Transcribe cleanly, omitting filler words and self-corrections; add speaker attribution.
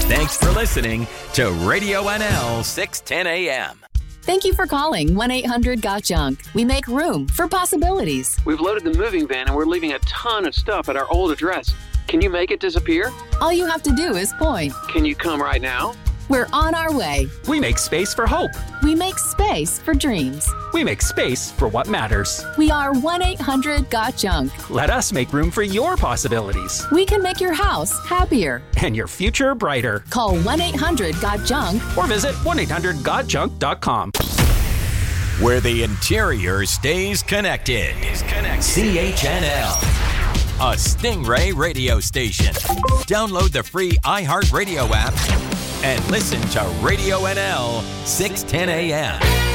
Speaker 1: Thanks for listening to Radio NL 610 AM.
Speaker 2: Thank you for calling 1-800-GOT-JUNK. We make room for possibilities.
Speaker 3: We've loaded the moving van and we're leaving a ton of stuff at our old address. Can you make it disappear?
Speaker 2: All you have to do is point.
Speaker 3: Can you come right now?
Speaker 2: We're on our way.
Speaker 4: We make space for hope.
Speaker 2: We make space for dreams.
Speaker 4: We make space for what matters.
Speaker 2: We are 1-800-GOT-JUNK.
Speaker 4: Let us make room for your possibilities.
Speaker 2: We can make your house happier.
Speaker 4: And your future brighter.
Speaker 2: Call 1-800-GOT-JUNK.
Speaker 4: Or visit 1-800-GOT-JUNK.com.
Speaker 1: Where the interior stays connected. CHNL. A Stingray radio station. Download the free iHeartRadio app and listen to Radio NL 610 AM.